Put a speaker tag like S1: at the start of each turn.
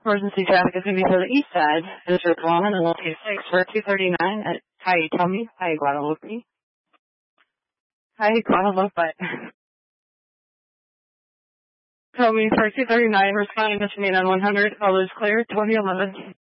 S1: Emergency traffic is going to be to the east side. District 1 and L26 for 239 at Hi, tell me. Hi, Guadalupe. Hi, Guadalupe. Tell me for 239, responding to me on 100, all is clear, 2011.